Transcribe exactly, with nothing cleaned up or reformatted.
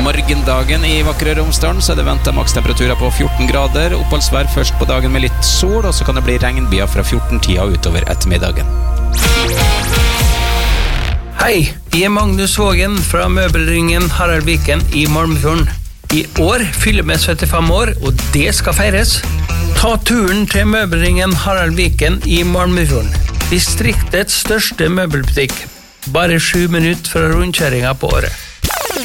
morgendagen i vakre Romsdalen så er det ventet makstemperaturer på fjorten grader, oppholdsvær først på dagen med litt sol, og så kan det bli regnbyer fra fjorten-tida utover ettermiddagen. Hei, jeg er Magnus Vågen fra møbelringen Harald Viken i Malmefjorden. I år fyller vi syttifem år, og det skal feires. Ta turen til møbelringen Harald Viken i Malmefjorden. Distriktets største møbelbutikk. Bare sju minutter fra rundkjøringen på året.